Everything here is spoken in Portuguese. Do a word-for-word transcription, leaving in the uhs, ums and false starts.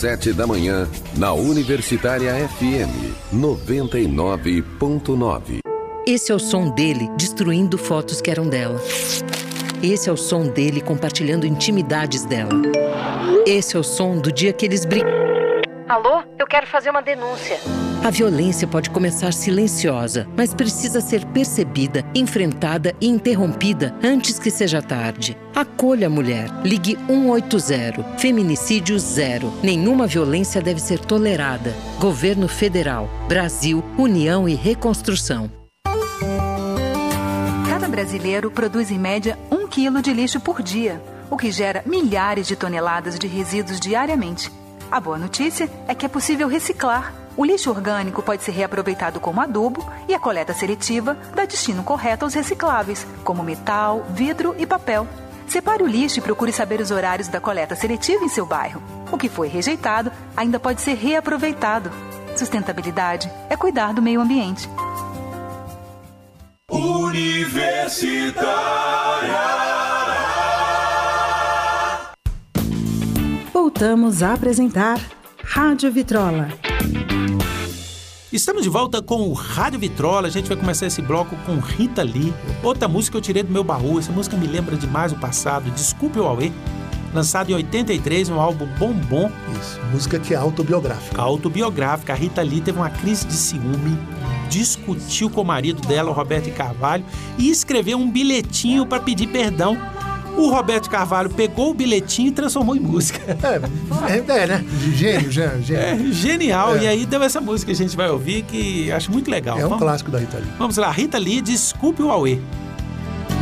sete da manhã, na Universitária F M noventa e nove ponto nove. Esse é o som dele destruindo fotos que eram dela. Esse é o som dele compartilhando intimidades dela. Esse é o som do dia que eles brigam. Alô? Eu quero fazer uma denúncia. A violência pode começar silenciosa, mas precisa ser percebida, enfrentada e interrompida antes que seja tarde. Acolha a mulher. Ligue um oito zero. Feminicídio zero. Nenhuma violência deve ser tolerada. Governo Federal. Brasil, União e Reconstrução. Cada brasileiro produz em média um quilo de lixo por dia, o que gera milhares de toneladas de resíduos diariamente. A boa notícia é que é possível reciclar. O lixo orgânico pode ser reaproveitado como adubo e a coleta seletiva dá destino correto aos recicláveis, como metal, vidro e papel. Separe o lixo e procure saber os horários da coleta seletiva em seu bairro. O que foi rejeitado ainda pode ser reaproveitado. Sustentabilidade é cuidar do meio ambiente. Universitária. Voltamos a apresentar Rádio Vitrola. Estamos de volta com o Rádio Vitrola. A gente vai começar esse bloco com Rita Lee. Outra música que eu tirei do meu baú. Essa música me lembra demais o passado. Desculpe o Auê. Lançado em oitenta e três, um álbum Bombom. Isso, música que é autobiográfica. Autobiográfica. A Rita Lee teve uma crise de ciúme, discutiu com o marido dela, o Roberto Carvalho, e escreveu um bilhetinho para pedir perdão. O Roberto Carvalho pegou o bilhetinho e transformou em música. É, é, é né? Gênio, gênio. É, genial. É. E aí deu essa música que a gente vai ouvir, que acho muito legal. É um vamos, clássico da Rita Lee. Vamos lá, Rita Lee, Desculpe o Auê.